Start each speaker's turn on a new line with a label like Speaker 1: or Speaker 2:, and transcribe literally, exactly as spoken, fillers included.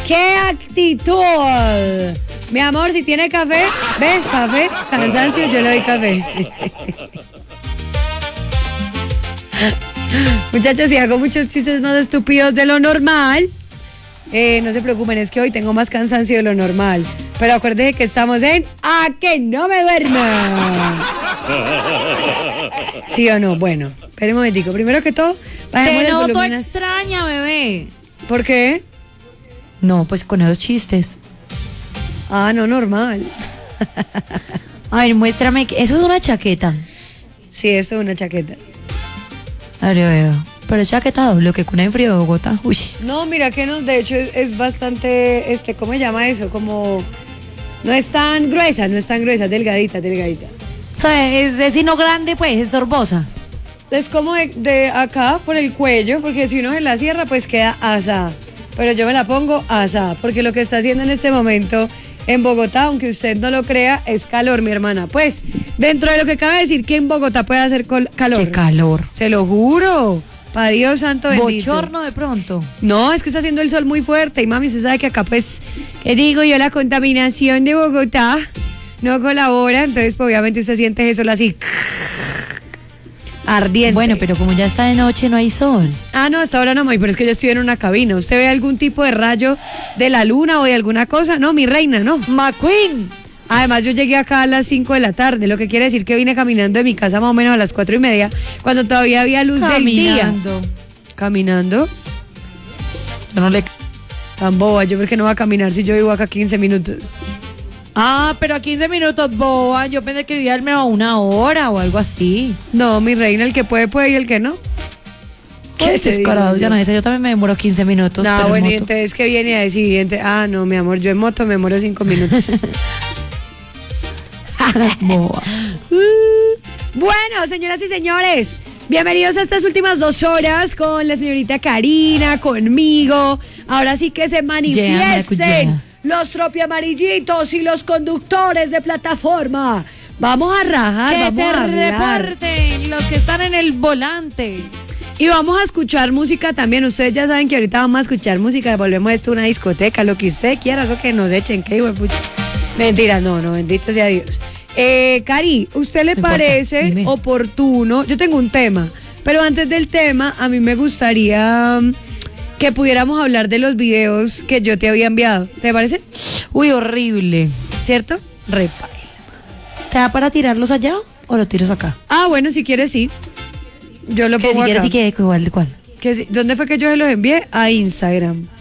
Speaker 1: ¡Qué actitud! Mi amor, si tiene café, ve, café, cansancio, yo le doy café. Muchachos, si hago muchos chistes más estúpidos de lo normal, eh, no se preocupen, es que hoy tengo más cansancio de lo normal. Pero acuérdense que estamos en ¡A que no me duerma! ¿Sí o no? Bueno, espera un momentico. Primero que todo, bajemos
Speaker 2: Te
Speaker 1: el
Speaker 2: noto
Speaker 1: volumen.
Speaker 2: extraña, bebé.
Speaker 1: ¿Por qué?
Speaker 2: No, pues con esos chistes.
Speaker 1: Ah, no, normal.
Speaker 2: A ver, muéstrame. que- Eso es una chaqueta.
Speaker 1: Sí, esto es una chaqueta.
Speaker 2: A ver, veo. Pero es chaqueta doble, que con el frío de Bogotá. Uy.
Speaker 1: No, mira que no, de hecho es, es bastante, este, ¿cómo se llama eso? Como, no es tan gruesa, no es tan gruesa, delgadita, delgadita.
Speaker 2: O sea, es de sino grande, pues, es sorbosa.
Speaker 1: Es como de, de acá por el cuello, porque si uno se la cierra, pues queda asada. Pero yo me la pongo asada, porque lo que está haciendo en este momento en Bogotá, aunque usted no lo crea, es calor, mi hermana. Pues, dentro de lo que acaba de decir que en Bogotá puede hacer col- calor.
Speaker 2: Qué calor.
Speaker 1: Se lo juro. Pa' Dios santo bendito.
Speaker 2: Bochorno de pronto.
Speaker 1: No, es que está haciendo el sol muy fuerte. Y mami, usted sabe que acá, pues, ¿qué digo yo? La contaminación de Bogotá no colabora. Entonces, pues, obviamente usted siente eso así ardiente.
Speaker 2: Bueno, pero como ya está de noche, no hay sol.
Speaker 1: Ah, no, hasta ahora no, mami, pero es que yo estoy en una cabina. ¿Usted ve algún tipo de rayo de la luna o de alguna cosa? No, mi reina, no.
Speaker 2: McQueen.
Speaker 1: Además, yo llegué acá a las cinco de la tarde, lo que quiere decir que vine caminando de mi casa más o menos a las cuatro y media, cuando todavía había luz del día.
Speaker 2: Caminando.
Speaker 1: ¿Caminando?
Speaker 2: Yo no le...
Speaker 1: Tan boba, yo porque no voy a caminar si yo vivo acá quince minutos.
Speaker 2: Ah, pero a quince minutos, boba. Yo pensé que vivía al menos una hora o algo así.
Speaker 1: No, mi reina, el que puede, puede y el que no.
Speaker 2: Qué
Speaker 1: te
Speaker 2: descarado.
Speaker 1: digo
Speaker 2: Ya
Speaker 1: yo?
Speaker 2: no dice, yo también me demoro quince minutos.
Speaker 1: No,
Speaker 2: pero en
Speaker 1: bueno, y
Speaker 2: moto.
Speaker 1: entonces que viene a decir, ente- ah, no, mi amor, yo en moto me demoro cinco minutos.
Speaker 2: Boba.
Speaker 1: Bueno, señoras y señores, bienvenidos a estas últimas dos horas con la señorita Karina, conmigo. Ahora sí que se manifiesten
Speaker 2: yeah.
Speaker 1: los tropiamarillitos y los conductores de plataforma. Vamos a rajar,
Speaker 2: Que
Speaker 1: vamos
Speaker 2: se
Speaker 1: a hablar.
Speaker 2: reporten los que están en el volante.
Speaker 1: Y vamos a escuchar música también. Ustedes ya saben que ahorita vamos a escuchar música. Volvemos a esto una discoteca, lo que usted quiera, algo que nos echen. ¿Qué hijo de pucha? Mentira, no, no, bendito sea Dios. Eh, Cari, ¿usted le
Speaker 2: No importa,
Speaker 1: parece
Speaker 2: dime.
Speaker 1: oportuno? Yo tengo un tema, pero antes del tema, a mí me gustaría mm, que pudiéramos hablar de los videos que yo te había enviado. ¿Te parece?
Speaker 2: Uy, horrible.
Speaker 1: ¿Cierto? Repa.
Speaker 2: ¿Te da para tirarlos allá o lo tiras acá?
Speaker 1: Ah, bueno, si quieres, sí. Yo lo
Speaker 2: Que
Speaker 1: pongo
Speaker 2: si quieres,
Speaker 1: acá.
Speaker 2: si quieres, igual de cuál.
Speaker 1: Que sí. ¿Dónde fue que yo se los envié? A Instagram.